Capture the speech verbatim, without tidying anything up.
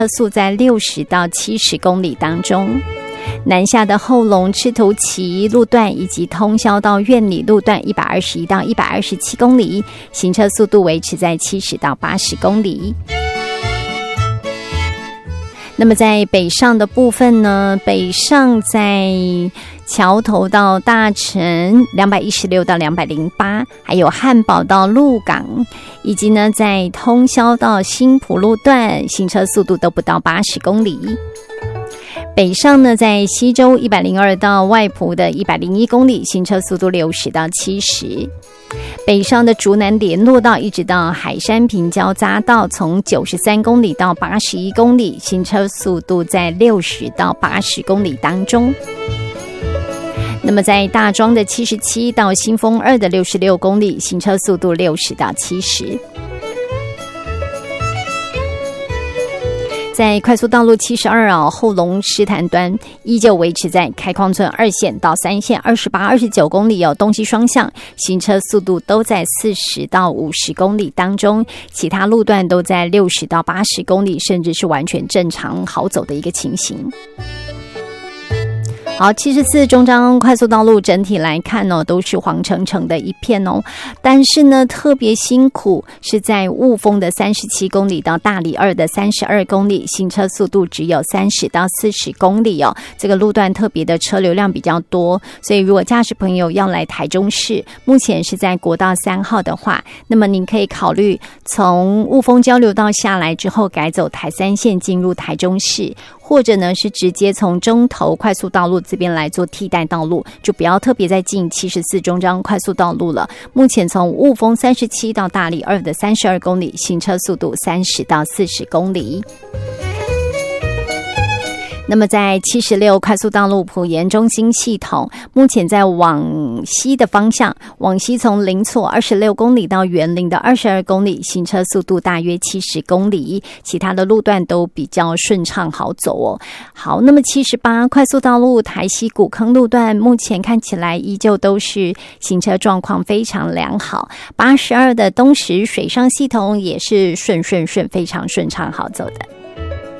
速在六十到七十公里当中。南下的后龙赤土崎路段以及通霄到苑里路段一百二十一到一百二十七公里，行车速度维持在七十到八十公里。那么在北上的部分呢，北上在桥头到大城两百一十六到两百零八，还有汉堡到鹿港，以及呢在通霄到新埔路段，行车速度都不到八十公里。北上呢，在西周一百零二到外埔的一百零一公里，行车速度六十到七十。北上的竹南联络道一直到海山平交匝道，从九十三公里到八十一公里，行车速度在六十到八十公里当中。那么在大庄的七十七到新丰二的六十六公里，行车速度六十到七十。在快速道路七十二啊，后龙狮潭端依旧维持在开矿村二线到三线二十八、二十九公里有东西双向，行车速度都在四十到五十公里当中，其他路段都在六十到八十公里，甚至是完全正常好走的一个情形。好，七十四中彰快速道路整体来看哦，都是黄澄澄的一片哦。但是呢，特别辛苦是在雾峰的三十七公里到大里二的三十二公里，行车速度只有三十到四十公里哦。这个路段特别的车流量比较多，所以如果驾驶朋友要来台中市，目前是在国道三号的话，那么您可以考虑从雾峰交流道下来之后，改走台三线进入台中市。或者呢是直接从中投快速道路这边来做替代道路，就不要特别再进七十四中彰快速道路了。目前从雾峰三十七到大里二的三十二公里，行车速度三十到四十公里。那么在七十六快速道路埔盐中心系统，目前在往西的方向，往西从林厝二十六公里到园林的二十二公里，行车速度大约七十公里，其他的路段都比较顺畅好走哦。好，那么七十八快速道路台西古坑路段，目前看起来依旧都是行车状况非常良好。八十二的东石水上系统也是顺顺顺非常顺畅好走的。